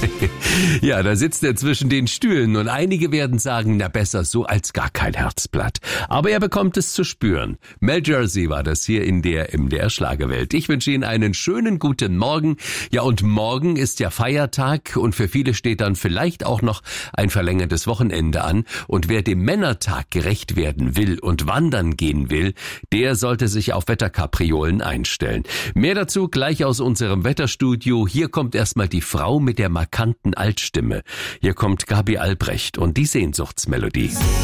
Ja, da sitzt er zwischen den Stühlen und einige werden sagen, na besser so als gar kein Herzblatt. Aber er bekommt es zu spüren. Mel Jersey war das hier in der MDR Schlagerwelt. Ich wünsche Ihnen einen schönen guten Morgen. Ja, und morgen ist ja Feiertag und für viele steht dann vielleicht auch noch ein verlängertes Wochenende an. Und wer dem Männertag gerecht werden will und wandern gehen will, der sollte sich auf Wetterkapriolen einstellen. Mehr dazu gleich aus unserem Wetterstudio. Hier kommt erstmal die Frau mit der markanten Altstimme. Hier kommt Gabi Albrecht und die Sehnsuchtsmelodie.